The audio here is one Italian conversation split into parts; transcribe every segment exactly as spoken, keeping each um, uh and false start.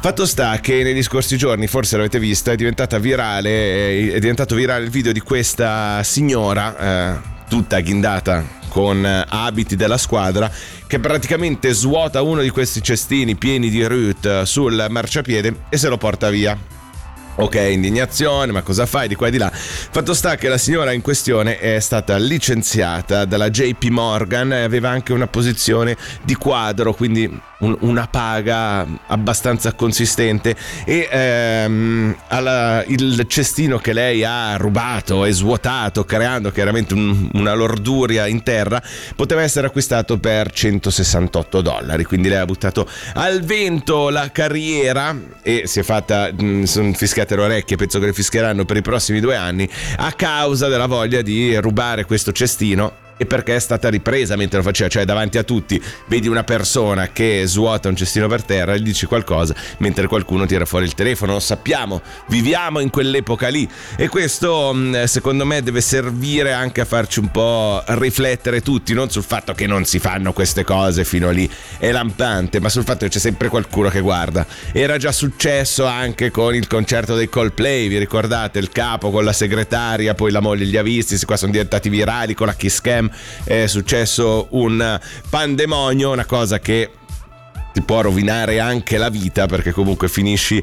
Fatto sta che negli scorsi giorni, forse l'avete vista, è diventata virale, è diventato virale il video di questa signora eh, tutta ghindata con abiti della squadra, che praticamente svuota uno di questi cestini pieni di Ruth sul marciapiede e se lo porta via. Ok, indignazione, ma cosa fai di qua e di là? Fatto sta che la signora in questione è stata licenziata dalla J P Morgan e aveva anche una posizione di quadro, quindi un, una paga abbastanza consistente, e ehm, alla, il cestino che lei ha rubato e svuotato, creando chiaramente un, una lorduria in terra, poteva essere acquistato per centosessantotto dollari. Quindi lei ha buttato al vento la carriera e si è fatta, mh, sono fischiate le orecchie, penso che le fischieranno per i prossimi due anni a causa della voglia di rubare questo cestino, e perché è stata ripresa mentre lo faceva, cioè davanti a tutti vedi una persona che svuota un cestino per terra e gli dici qualcosa mentre qualcuno tira fuori il telefono. Lo sappiamo, viviamo in quell'epoca lì, e questo secondo me deve servire anche a farci un po' riflettere tutti, non sul fatto che non si fanno queste cose fino lì è lampante, ma sul fatto che c'è sempre qualcuno che guarda. Era già successo anche con il concerto dei Coldplay, vi ricordate? Il capo con la segretaria, poi la moglie li ha visti, questi qua sono diventati virali con la Kiss Cam. È successo un pandemonio, una cosa che ti può rovinare anche la vita, perché comunque finisci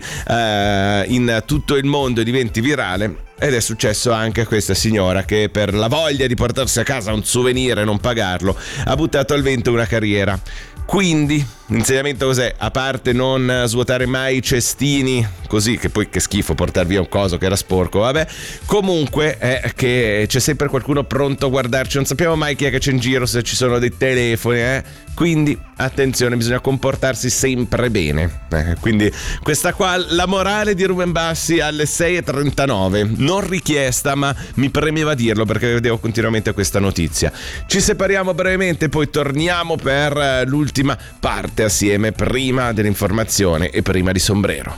eh, in tutto il mondo e diventi virale. Ed è successo anche a questa signora che, per la voglia di portarsi a casa un souvenir e non pagarlo, ha buttato al vento una carriera. Quindi l'insegnamento cos'è? A parte non svuotare mai i cestini così, che poi che schifo portar via un coso che era sporco, vabbè, comunque è che c'è sempre qualcuno pronto a guardarci, non sappiamo mai chi è che c'è in giro, se ci sono dei telefoni, eh? Quindi attenzione, bisogna comportarsi sempre bene, eh, quindi questa qua la morale di Ruben Bassi alle sei e trentanove, non richiesta, ma mi premeva dirlo perché vedevo continuamente questa notizia. Ci separiamo brevemente, poi torniamo per l'ultima parte assieme, prima dell'informazione e prima di Sombrero.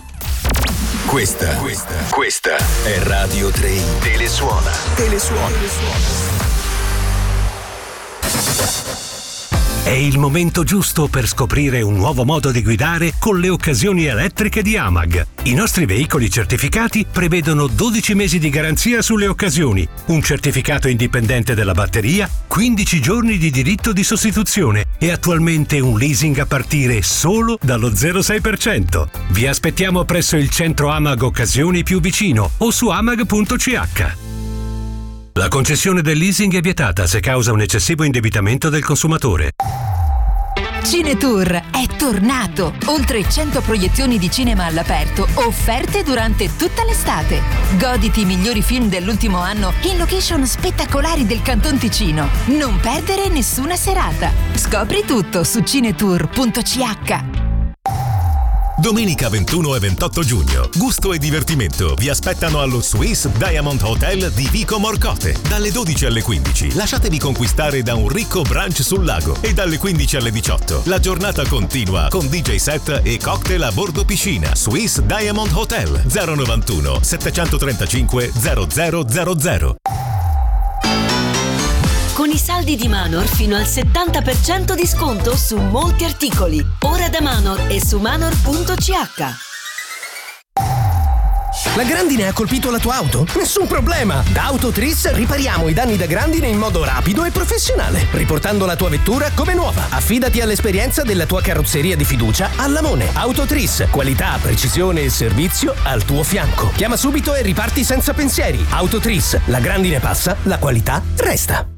Questa, questa, questa è Radio tre. Telesuona. Telesuona. È il momento giusto per scoprire un nuovo modo di guidare con le occasioni elettriche di Amag. I nostri veicoli certificati prevedono dodici mesi di garanzia sulle occasioni, un certificato indipendente della batteria, quindici giorni di diritto di sostituzione e attualmente un leasing a partire solo dallo zero virgola sei per cento. Vi aspettiamo presso il centro Amag Occasioni più vicino o su amag punto c h. La concessione del leasing è vietata se causa un eccessivo indebitamento del consumatore. Cinetour è tornato! Oltre cento proiezioni di cinema all'aperto, offerte durante tutta l'estate. Goditi i migliori film dell'ultimo anno in location spettacolari del Canton Ticino. Non perdere nessuna serata. Scopri tutto su cinetour punto c h. Domenica ventuno e ventotto giugno, gusto e divertimento vi aspettano allo Swiss Diamond Hotel di Vico Morcote. Dalle dodici alle quindici lasciatevi conquistare da un ricco brunch sul lago, e dalle quindici alle diciotto la giornata continua con D J set e cocktail a bordo piscina. Swiss Diamond Hotel, zero novantuno settecentotrentacinque zero zero zero zero. Con i saldi di Manor fino al settanta per cento di sconto su molti articoli. Ora da Manor e su manor punto c h. La grandine ha colpito la tua auto? Nessun problema! Da Autotris ripariamo i danni da grandine in modo rapido e professionale, riportando la tua vettura come nuova. Affidati all'esperienza della tua carrozzeria di fiducia Allamone. Autotris, qualità, precisione e servizio al tuo fianco. Chiama subito e riparti senza pensieri. Autotris, la grandine passa, la qualità resta.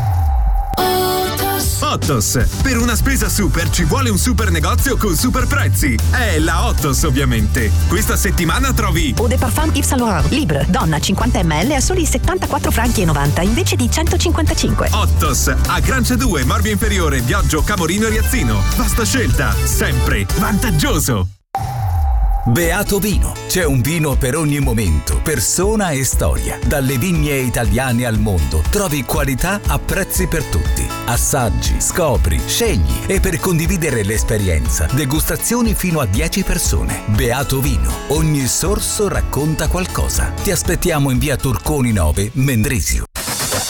Ottos. Per una spesa super ci vuole un super negozio con super prezzi. È la Ottos, ovviamente. Questa settimana trovi Eau de Parfum Yves Saint Laurent Libre, donna cinquanta millilitri a soli settantaquattro franchi e novanta invece di centocinquantacinque. Ottos. A Grancia due, Morbia Inferiore, Viaggio Camorino e Riazzino. Vasta scelta, sempre vantaggioso. Beato Vino. C'è un vino per ogni momento, persona e storia. Dalle vigne italiane al mondo trovi qualità a prezzi per tutti. Assaggi, scopri, scegli, e per condividere l'esperienza, degustazioni fino a dieci persone. Beato Vino. Ogni sorso racconta qualcosa. Ti aspettiamo in via Turconi nove, Mendrisio.